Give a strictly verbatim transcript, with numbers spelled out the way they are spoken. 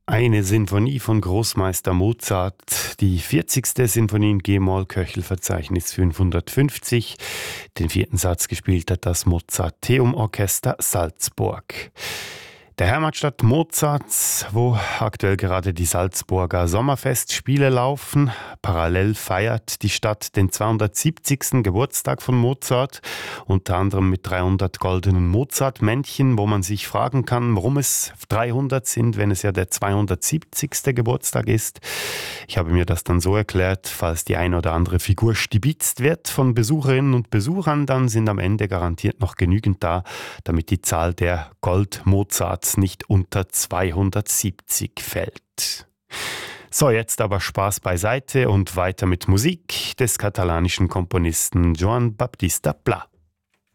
Eine Sinfonie von Großmeister Mozart, die vierzigste Sinfonie in G-Moll-Köchelverzeichnis fünfhundertfünfzig. Den vierten Satz gespielt hat das Mozarteum-Orchester Salzburg. Der Heimatstadt Mozarts, wo aktuell gerade die Salzburger Sommerfestspiele laufen. Parallel feiert die Stadt den zweihundertsiebzigsten Geburtstag von Mozart, unter anderem mit dreihundert goldenen Mozart-Männchen, wo man sich fragen kann, warum es dreihundert sind, wenn es ja der zweihundertsiebzigste Geburtstag ist. Ich habe mir das dann so erklärt, falls die eine oder andere Figur stibitzt wird von Besucherinnen und Besuchern, dann sind am Ende garantiert noch genügend da, damit die Zahl der Gold-Mozarts nicht unter zweihundertsiebzig fällt. So, jetzt aber Spaß beiseite und weiter mit Musik des katalanischen Komponisten Joan Baptista Pla.